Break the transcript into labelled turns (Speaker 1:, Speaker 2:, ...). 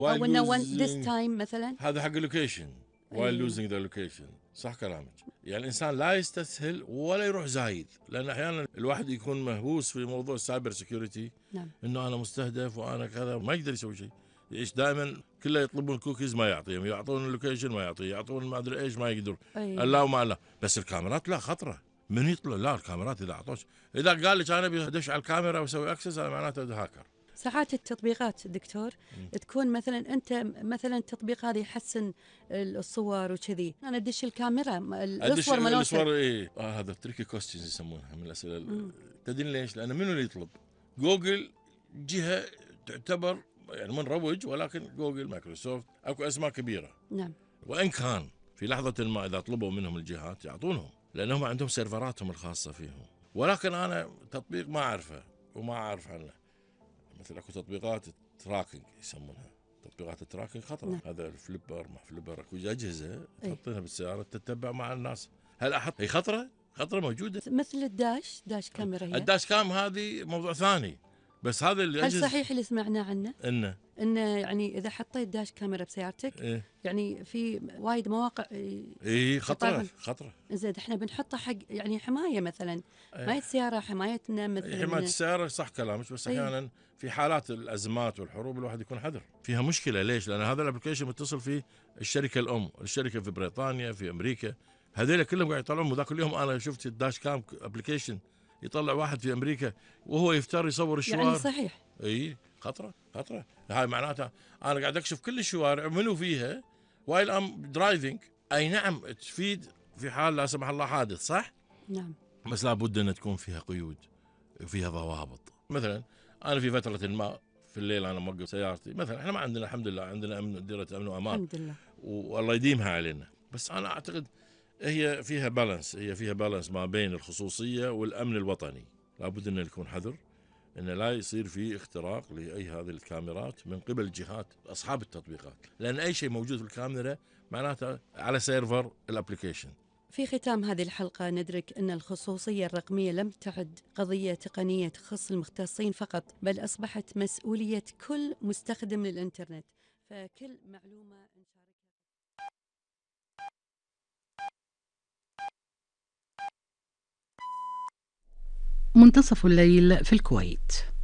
Speaker 1: او انه this time مثلا.
Speaker 2: هذا حق اللوكيشن while losing the location. صح كلامك. يعني الانسان لا يستسهل ولا يروح زايد، لان احيانا الواحد يكون مهووس في موضوع السايبر سيكيورتي.
Speaker 1: نعم.
Speaker 2: انه انا مستهدف وانا كذا، ما يقدر يسوي شيء. ايش دائما كله يطلبون كوكيز ما يعطيهم، يعطون اللوكيشن ما يعطيه، يعطون ما ادري ايش ما يقدر. لا وما لا. بس الكاميرات لا خطره. من يطلع لا الكاميرات اذا اعطوش، اذا قال لك انا بدش على الكاميرا واسوي اكسس، هذا معناته هاكر.
Speaker 1: ساعات التطبيقات دكتور تكون مثلا انت مثلا التطبيق هذا يحسن الصور وكذي، انا ادش الكاميرا الصور
Speaker 2: الصور ايه هذا تريكي كوستشنز يسمونها من الاسئله. تدري ليش؟ لان منو اللي يطلب؟ جوجل جهه تعتبر يعني من روج، ولكن جوجل مايكروسوفت اكو اسماء كبيره.
Speaker 1: نعم.
Speaker 2: وان كان في لحظه ما اذا طلبوا منهم الجهات يعطونهم، لانهم عندهم سيرفراتهم الخاصه فيهم. ولكن انا تطبيق ما اعرفه وما اعرف عنه. مثل اكو تطبيقات تراكنج يسمونها، تطبيقات التراكنج خطره.
Speaker 1: نعم.
Speaker 2: هذا الفليبر ما فليبر، اكو اجهزه تحطينها بالسياره تتبع مع الناس. هل احط هي خطره موجوده
Speaker 1: مثل داش كاميرا. هي
Speaker 2: الداش كام هذه موضوع ثاني، بس هذا اللي
Speaker 1: هل صحيح اللي سمعنا عنه
Speaker 2: انه
Speaker 1: يعني اذا حطيت داش كاميرا بسيارتك يعني في وايد مواقع
Speaker 2: خطره.
Speaker 1: زين احنا بنحطها حق يعني حمايه مثلا. حمايه السياره، حمايتنا مثلا.
Speaker 2: حمايه السياره صح كلامك، بس احيانا في حالات الازمات والحروب الواحد يكون حذر فيها. مشكله ليش؟ لان هذا الابلكيشن متصل فيه الشركه الام، الشركه في بريطانيا في امريكا، هذول كلهم قاعد يطلعون. ذاك اليوم انا شفت الداش كام ابلكيشن يطلع واحد في امريكا وهو يفتر يصور الشوارع.
Speaker 1: يعني صحيح.
Speaker 2: خطره. هاي معناتها انا قاعد اكشف كل الشوارع منو فيها وايل ام درايفنج. اي نعم تفيد في حال لا سمح الله حادث، صح؟
Speaker 1: نعم.
Speaker 2: بس لابد ان تكون فيها قيود وفيها ضوابط. مثلا انا في فتره ما في الليل انا موقف سيارتي مثلا، احنا ما عندنا الحمد لله عندنا ديره امن وامان
Speaker 1: الحمد لله
Speaker 2: والله يديمها علينا. بس انا اعتقد هي فيها بالانس ما بين الخصوصيه والامن الوطني. لابد ان يكون حذر ان لا يصير في اختراق لاي هذه الكاميرات من قبل جهات اصحاب التطبيقات، لان اي شيء موجود في الكاميرا معناته على سيرفر الابلكيشن.
Speaker 1: في ختام هذه الحلقة ندرك أن الخصوصية الرقمية لم تعد قضية تقنية تخص المختصين فقط، بل أصبحت مسؤولية كل مستخدم للإنترنت، فكل معلومة نشاركها.
Speaker 3: منتصف الليل في الكويت.